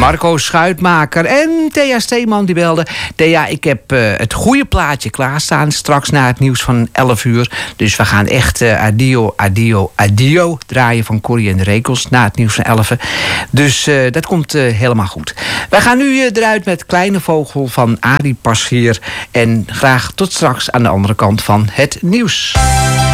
Marco Schuitmaker en Thea Steeman die belde. Thea, ik heb het goede plaatje klaarstaan straks na het nieuws van 11 uur. Dus we gaan echt Adio, Adio, Adio draaien van Corrie en de Rekels na het nieuws van 11. Dus dat komt helemaal goed. Wij gaan nu eruit met Kleine Vogel van Arie Pasveer. En graag tot straks aan de andere kant van het nieuws.